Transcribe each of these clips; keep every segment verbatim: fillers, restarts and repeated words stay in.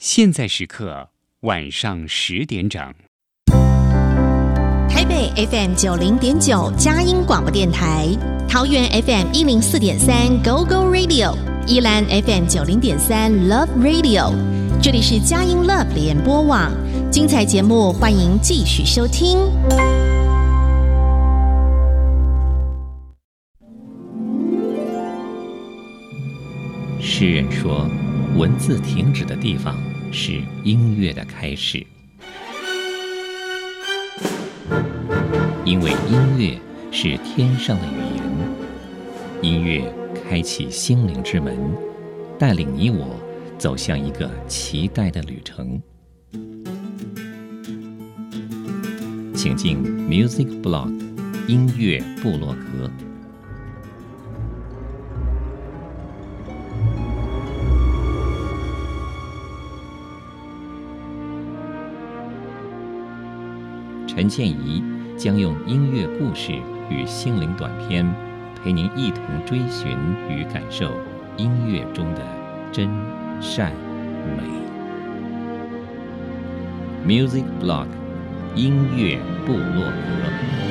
现在时刻晚上十点整。 台北 F M 九零点九佳音广播电台，桃园 F M 一零四点三 Go Go Radio， 宜兰 F M 九零点三 Love Radio， 这里是佳音 Love 联播网，精彩节目欢迎继续收听。 诗人说，文字停止的地方是音乐的开始，因为音乐是天上的语言，音乐开启心灵之门，带领你我走向一个期待的旅程。请进 Music Blog 音乐部落格。陈倩怡将用音乐故事与心灵短篇，陪您一同追寻与感受音乐中的真善美。Music Blog 音乐部落格。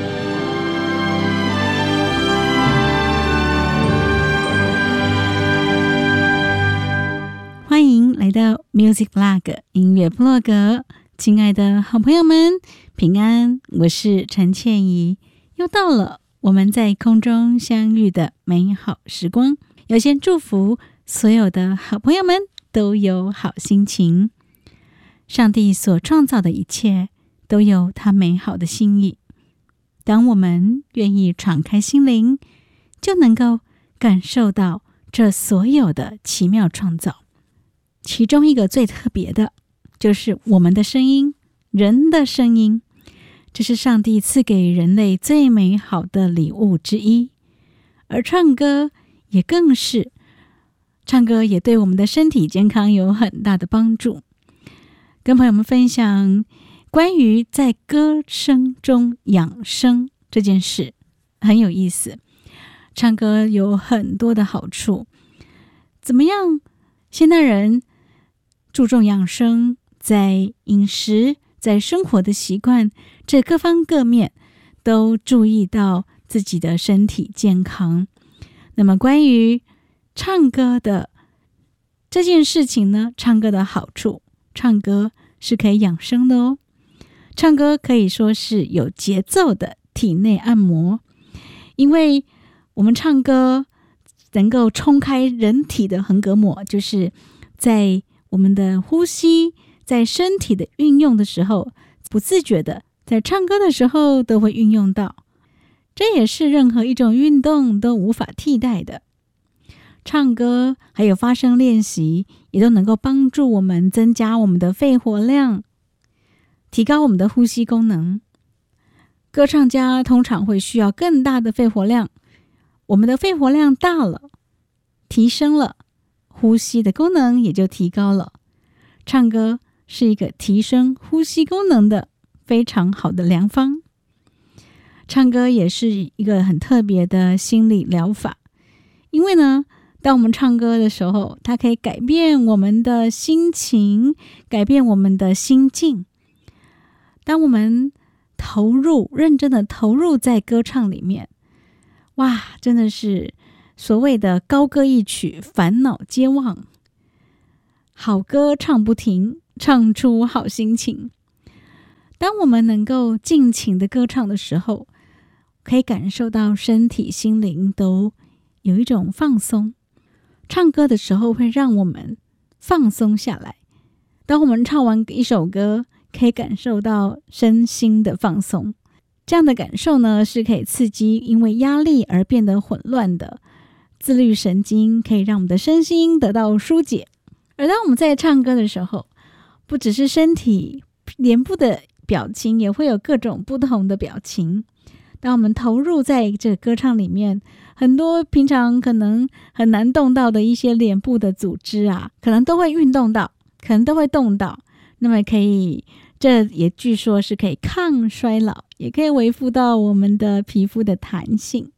欢迎来到 Music Blog 音乐部落格，亲爱的好朋友们，平安，我是陈倩怡，又到了我们在空中相遇的美好时光。要先祝福所有的好朋友们都有好心情。上帝所创造的一切都有他美好的心意，当我们愿意敞开心灵，就能够感受到这所有的奇妙创造。其中一个最特别的就是我们的声音，人的声音，这是上帝赐给人类最美好的礼物之一。而唱歌也更是，唱歌也对我们的身体健康有很大的帮助。跟朋友们分享关于在歌声中养生这件事，很有意思。唱歌有很多的好处，怎么样？现代人注重养生，在饮食，在生活的习惯，这各方各面都注意到自己的身体健康。那么关于唱歌的这件事情呢，唱歌的好处，唱歌是可以养生的哦。唱歌可以说是有节奏的体内按摩，因为我们唱歌能够冲开人体的横膈膜，就是在我们的呼吸，在身体的运用的时候，不自觉的在唱歌的时候都会运用到，这也是任何一种运动都无法替代的。唱歌还有发声练习也都能够帮助我们增加我们的肺活量，提高我们的呼吸功能。歌唱家通常会需要更大的肺活量，我们的肺活量大了，提升了，呼吸的功能也就提高了。唱歌是一个提升呼吸功能的非常好的良方。唱歌也是一个很特别的心理疗法，因为呢，当我们唱歌的时候，它可以改变我们的心情，改变我们的心境。当我们投入，认真的投入在歌唱里面，哇，真的是所谓的高歌一曲，烦恼皆忘。好歌唱不停，唱出好心情。当我们能够尽情的歌唱的时候，可以感受到身体心灵都有一种放松。唱歌的时候会让我们放松下来，当我们唱完一首歌，可以感受到身心的放松。这样的感受呢，是可以刺激因为压力而变得混乱的自律神经，可以让我们的身心得到疏解。而当我们在唱歌的时候，不只是身体，脸部的表情也会有各种不同的表情。当我们投入在这个歌唱里面，很多平常可能很难动到的一些脸部的组织啊，可能都会运动到，可能都会动到。那么可以，这也据说是可以抗衰老，也可以维护到我们的皮肤的弹性。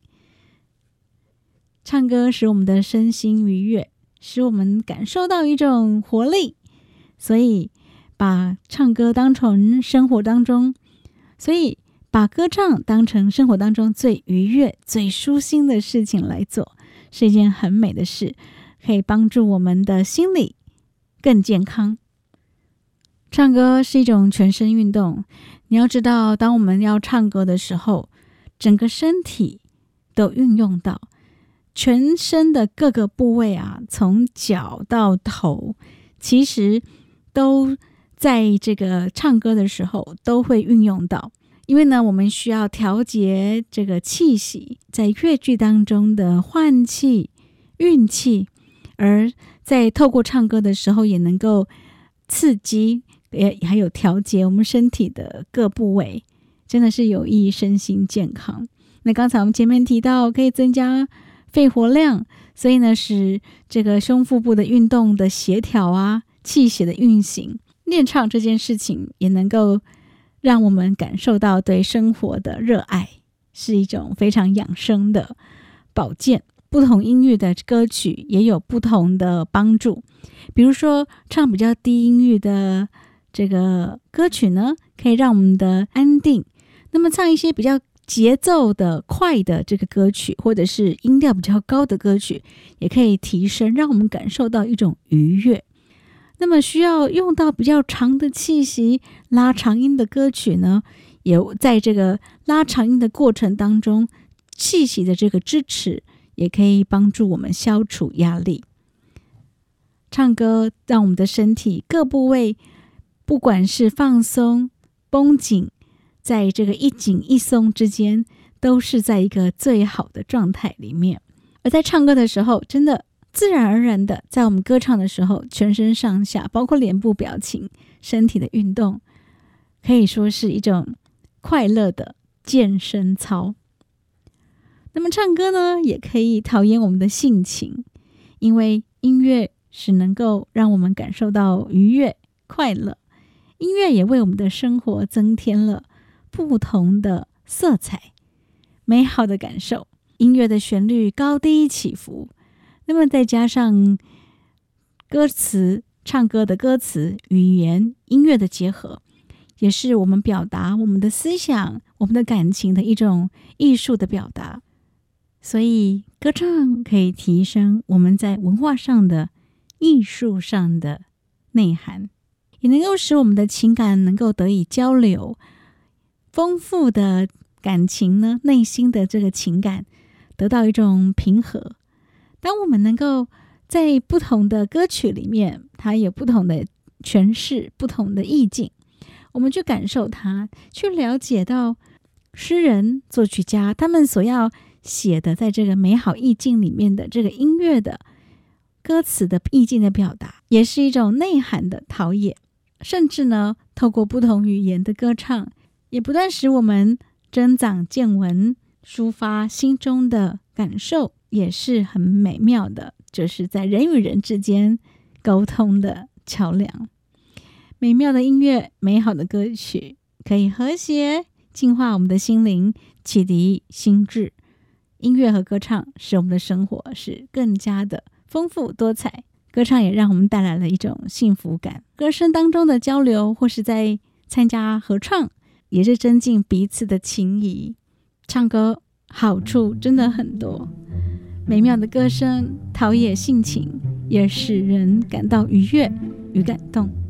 唱歌使我们的身心愉悦，使我们感受到一种活力， 所以把唱歌当成生活当中，所以把歌唱当成生活当中最愉悦、最舒心的事情来做，是一件很美的事，可以帮助我们的心理更健康。唱歌是一种全身运动，你要知道，当我们要唱歌的时候，整个身体都运用到，全身的各个部位啊，从脚到头，其实都在这个唱歌的时候都会运用到。因为呢，我们需要调节这个气息，在乐句当中的换气、运气，而在透过唱歌的时候，也能够刺激，也还有调节我们身体的各部位，真的是有益身心健康。那刚才我们前面提到，可以增加肺活量，所以呢，使这个胸腹部的运动的协调啊，气血的运行，练唱这件事情也能够让我们感受到对生活的热爱，是一种非常养生的保健。不同音域的歌曲也有不同的帮助，比如说唱比较低音域的这个歌曲呢，可以让我们的安定。那么唱一些比较节奏的快的这个歌曲，或者是音调比较高的歌曲，也可以提升，让我们感受到一种愉悦。那么需要用到比较长的气息，拉长音的歌曲呢，也在这个拉长音的过程当中，气息的这个支持也可以帮助我们消除压力。唱歌让我们的身体各部位，不管是放松、绷紧，在这个一紧一松之间，都是在一个最好的状态里面。而在唱歌的时候，真的自然而然的，在我们歌唱的时候，全身上下，包括脸部表情、身体的运动，可以说是一种快乐的健身操。那么唱歌呢，也可以陶冶我们的性情，因为音乐是能够让我们感受到愉悦、快乐。音乐也为我们的生活增添了不同的色彩，美好的感受。音乐的旋律高低起伏，那么再加上歌词，唱歌的歌词、语言、音乐的结合，也是我们表达我们的思想、我们的感情的一种艺术的表达。所以歌唱可以提升我们在文化上的、艺术上的内涵，也能够使我们的情感能够得以交流，丰富的感情呢，内心的这个情感得到一种平和。当我们能够在不同的歌曲里面，它有不同的诠释、不同的意境，我们去感受它，去了解到诗人、作曲家他们所要写的在这个美好意境里面的这个音乐的歌词的意境的表达，也是一种内涵的陶冶。甚至呢，透过不同语言的歌唱，也不断使我们增长见闻，抒发心中的感受，也是很美妙的，就是在人与人之间沟通的桥梁。美妙的音乐，美好的歌曲，可以和谐净化我们的心灵，启迪心智。音乐和歌唱使我们的生活是更加的丰富多彩，歌唱也让我们带来了一种幸福感。歌声当中的交流，或是在参加合唱，也是增进彼此的情谊。唱歌好处真的很多，美妙的歌声陶冶性情，也使人感到愉悦与感动。